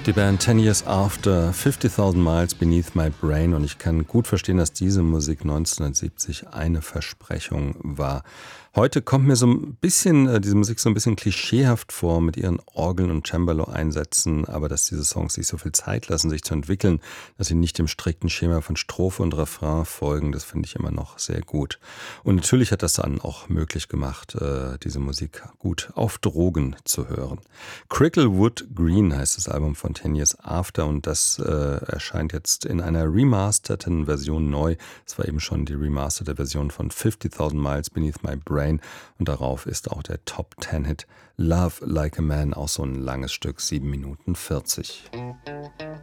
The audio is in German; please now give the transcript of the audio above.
Die Band 10 Years After, 50,000 Miles Beneath My Brain, und ich kann gut verstehen, dass diese Musik 1970 eine Versprechung war. Heute kommt mir so ein bisschen diese Musik so ein bisschen klischeehaft vor mit ihren Orgeln und Cembalo-Einsätzen, aber dass diese Songs sich so viel Zeit lassen, sich zu entwickeln, dass sie nicht dem strikten Schema von Strophe und Refrain folgen, das finde ich immer noch sehr gut. Und natürlich hat das dann auch möglich gemacht, diese Musik gut auf Drogen zu hören. Cricklewood Green heißt das Album von 10 Years After, und das erscheint jetzt in einer remasterten Version neu. Es war eben schon die remasterte Version von 50,000 Miles Beneath My Brain, und darauf ist auch der Top-10-Hit Love Like a Man, auch so ein langes Stück, 7 Minuten 40.